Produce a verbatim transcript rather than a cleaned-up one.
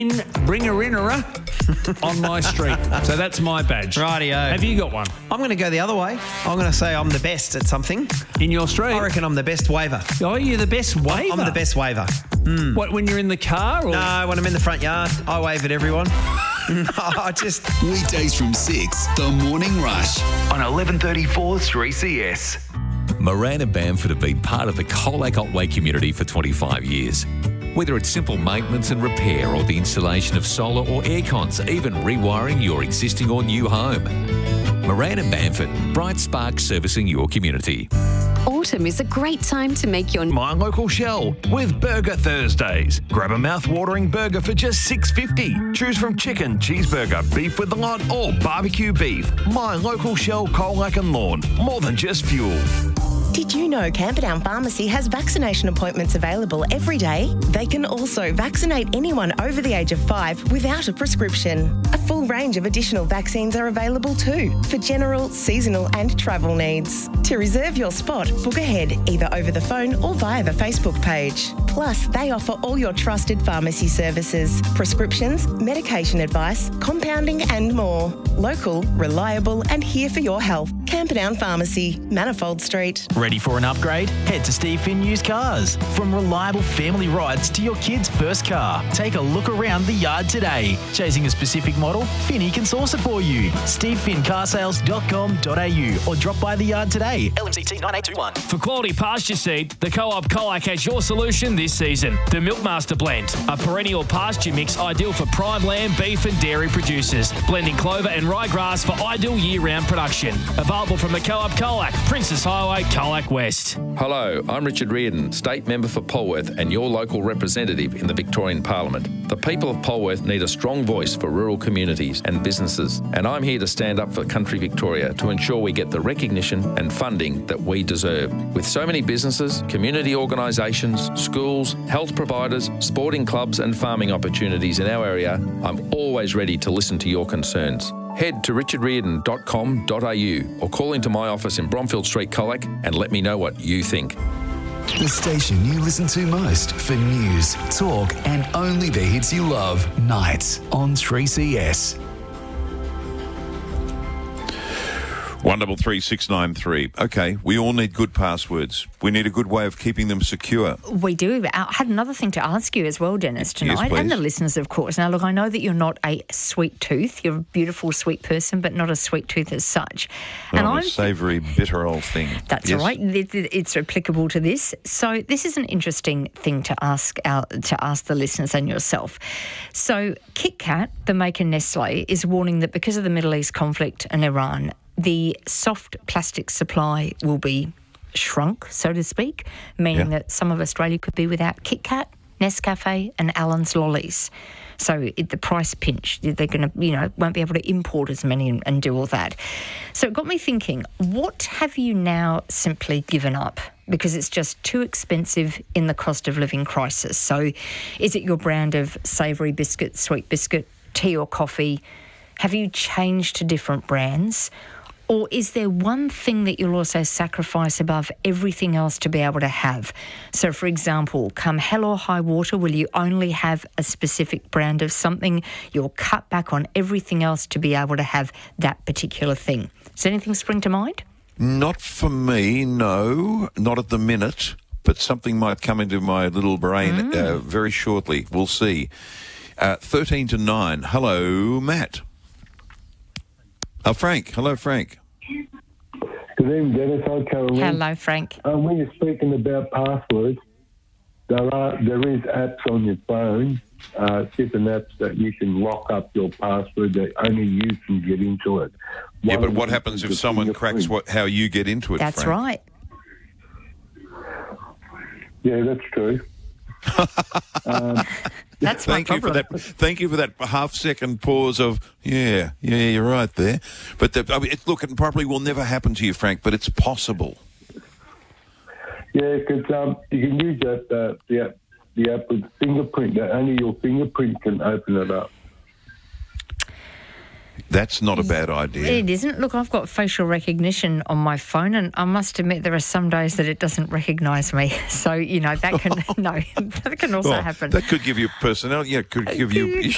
bringer-innerer on my street. So that's my badge. Rightio. Have you got one? I'm going to go the other way. I'm going to say I'm the best at something. In your street? I reckon I'm the best waver. Oh, you're the best waver? I'm the best waver. Mm. What, when you're in the car? Or? No, when I'm in the front yard, I wave at everyone. No, I just... Weekdays from six, The Morning Rush. On eleven thirty-four three C S. Moran and Bamford have been part of the Colac Otway community for twenty-five years. Whether it's simple maintenance and repair or the installation of solar or air cons, even rewiring your existing or new home. Moran and Bamford, bright spark servicing your community. Autumn is a great time to make your... My Local Shell with Burger Thursdays. Grab a mouth-watering burger for just six dollars fifty. Choose from chicken, cheeseburger, beef with the lot or barbecue beef. My Local Shell, Colac and Lawn. More than just fuel. Did you know Camperdown Pharmacy has vaccination appointments available every day? They can also vaccinate anyone over the age of five without a prescription. A full range of additional vaccines are available too for general, seasonal and travel needs. To reserve your spot, book ahead either over the phone or via the Facebook page. Plus, they offer all your trusted pharmacy services, prescriptions, medication advice, compounding and more. Local, reliable and here for your health. Camperdown Pharmacy, Manifold Street. Ready for an upgrade? Head to Steve Finn Used Cars. From reliable family rides to your kid's first car, take a look around the yard today. Chasing a specific model? Finny can source it for you. steve finn car sales dot com dot a u or drop by the yard today. L M C T nine eight two one. For quality pasture seed, the Co-op Colac has your solution this season. The Milkmaster Blend, a perennial pasture mix ideal for prime lamb, beef and dairy producers. Blending clover and ryegrass for ideal year-round production. Available from the Co-op Colac, Princess Highway, Colac West. Hello, I'm Richard Reardon, State Member for Polworth and your local representative in the Victorian Parliament. The people of Polworth need a strong voice for rural communities and businesses, and I'm here to stand up for country Victoria to ensure we get the recognition and funding that we deserve. With so many businesses, community organisations, schools, health providers, sporting clubs and farming opportunities in our area, I'm always ready to listen to your concerns. Head to richard reardon dot com dot a u or call into my office in Bromfield Street, Colac, and let me know what you think. The station you listen to most for news, talk, and only the hits you love. Nights on three C S. One double three six nine three. Okay, we all need good passwords. We need a good way of keeping them secure. We do. I had another thing to ask you as well, Dennis, tonight, yes, and the listeners, of course. Now, look, I know that you're not a sweet tooth. You're a beautiful, sweet person, but not a sweet tooth as such. And oh, I'm a savoury, bitter old thing. That's yes. right. It's applicable to this. So this is an interesting thing to ask our, to ask the listeners and yourself. So Kit Kat, the maker Nestle, is warning that because of the Middle East conflict and Iran, the soft plastic supply will be shrunk, so to speak, meaning yeah. that some of Australia could be without Kit Kat, Nescafe and Allen's lollies. So it, the price pinch, they're going to, you know, won't be able to import as many and, and do all that. So it got me thinking, what have you now simply given up? Because it's just too expensive in the cost of living crisis. So is it your brand of savoury biscuit, sweet biscuit, tea or coffee? Have you changed to different brands? Or is there one thing that you'll also sacrifice above everything else to be able to have? So, for example, come hell or high water, will you only have a specific brand of something? You'll cut back on everything else to be able to have that particular thing. Does anything spring to mind? Not for me, no. Not at the minute. But something might come into my little brain mm. uh, very shortly. We'll see. Uh, thirteen to nine. Hello, Matt. Oh, Frank. Hello, Frank. Good evening, Dennis. Hi, Caroline. Hello, Frank. Um, when you're speaking about passwords, there are there is apps on your phone, uh, different apps that you can lock up your password that only you can get into it. Yeah, One but what happens if someone cracks what, how you get into it, That's Frank? right. Yeah, that's true. um, That's my thank you problem. for that. Thank you for that half second pause of yeah, yeah, you're right there. But the, I mean, it, look, it probably will never happen to you, Frank, but it's possible. Yeah, because um, you can use that uh, the app, the app with fingerprint. That only your fingerprint can open it up. That's not a bad idea. It isn't. Look, I've got facial recognition on my phone, and I must admit there are some days that it doesn't recognise me. So, you know, that can no, that can also well, happen. That could give you personality. Yeah, could give you issues.